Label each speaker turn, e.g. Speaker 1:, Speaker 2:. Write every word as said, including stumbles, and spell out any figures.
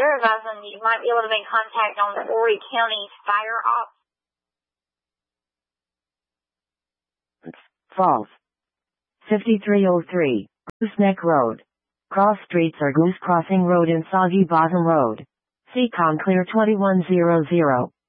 Speaker 1: they're advising you might be able to make contact on the Horry County Fire Ops.
Speaker 2: False. fifty-three oh three, Gooseneck Road. Cross streets are Goose Crossing Road and Soggy Bottom Road. Seacon Clear twenty-one hundred.